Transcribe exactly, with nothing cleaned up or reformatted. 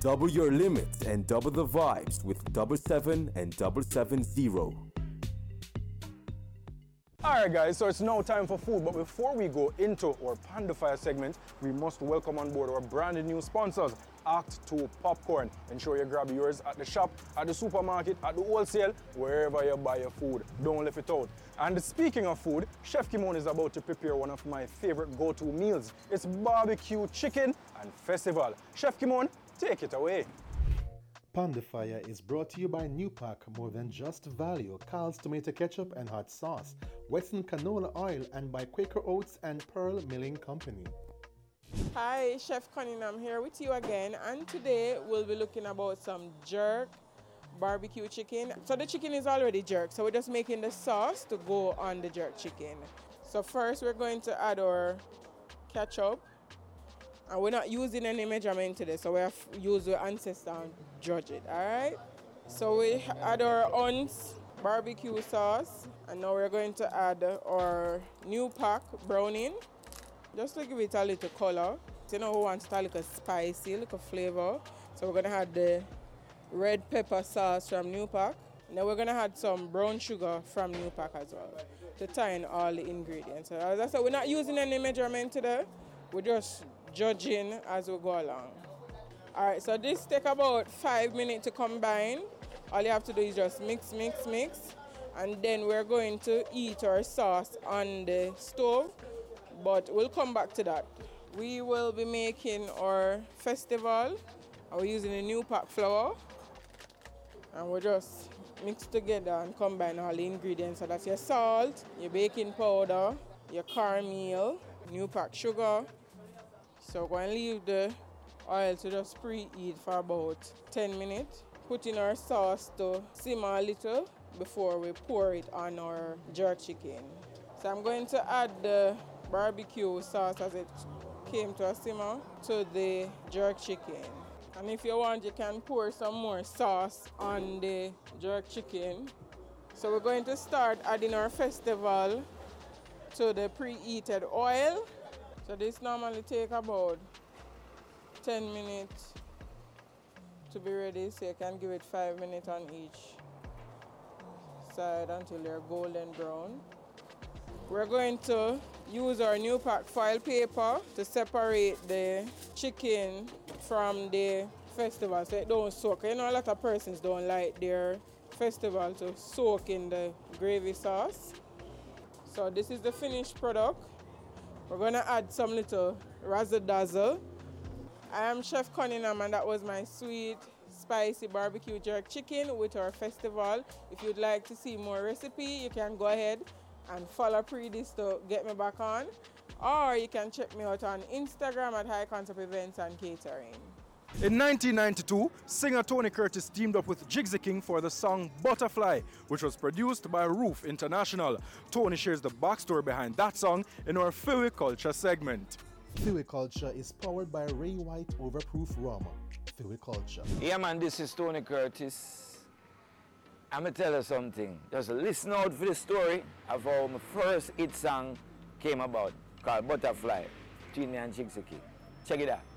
Double your limits and double the vibes with double seven and double seven zero. Alright guys, so it's now time for food, but before we go into our Panda Fire segment, we must welcome on board our brand new sponsors, Act two Popcorn. Ensure you grab yours at the shop, at the supermarket, at the wholesale, wherever you buy your food. Don't leave it out. And speaking of food, Chef Kimon is about to prepare one of my favorite go-to meals. It's barbecue chicken and festival. Chef Kimon, take it away. Panda Fire is brought to you by Newpack, more than just value, Carl's tomato ketchup and hot sauce, Western canola oil, and by Quaker Oats and Pearl Milling Company. Hi, Chef Cunningham here with you again, and today we'll be looking about some jerk barbecue chicken. So the chicken is already jerked, so we're just making the sauce to go on the jerk chicken. So first we're going to add our ketchup. And we're not using any measurement today, so we have used our ancestor and judge it, all right? So we add our ounce barbecue sauce, and now we're going to add our Newpack browning, just to give it a little color. So you know who wants a little spicy, a little flavor. So we're gonna add the red pepper sauce from Newpack. And then we're gonna add some brown sugar from Newpack as well, to tie in all the ingredients. So as I said, we're not using any measurement today, we're just judging as we go along. All right, so this take about five minutes to combine. All you have to do is just mix, mix, mix. And then we're going to eat our sauce on the stove, but we'll come back to that. We will be making our festival. We're using a Newpack flour. And we'll just mix together and combine all the ingredients. So that's your salt, your baking powder, your cornmeal, Newpack sugar. So we're going to leave the oil to just preheat for about ten minutes. Put in our sauce to simmer a little before we pour it on our jerk chicken. So I'm going to add the barbecue sauce as it came to a simmer to the jerk chicken. And if you want, you can pour some more sauce on the jerk chicken. So we're going to start adding our festival to the preheated oil. So this normally take about ten minutes to be ready, so you can give it five minutes on each side until they're golden brown. We're going to use our Newpack foil paper to separate the chicken from the festival so it don't soak. You know, a lot of persons don't like their festival to soak in the gravy sauce. So this is the finished product. We're going to add some little razzle dazzle. I am Chef Cunningham, and that was my sweet, spicy barbecue jerk chicken with our festival. If you'd like to see more recipe, you can go ahead and follow Predis to get me back on. Or you can check me out on Instagram at High Concept Events and Catering. In nineteen ninety-two, singer Tony Curtis teamed up with Jigsy King for the song Butterfly, which was produced by Roof International. Tony shares the backstory behind that song in our Philly Culture segment. Philly Culture is powered by Ray White Overproof Rum. Philly Culture. Yeah man, this is Tony Curtis. I'm going to tell you something. Just listen out for the story of how my first hit song came about, called Butterfly, between me and Jigsy King. Check it out.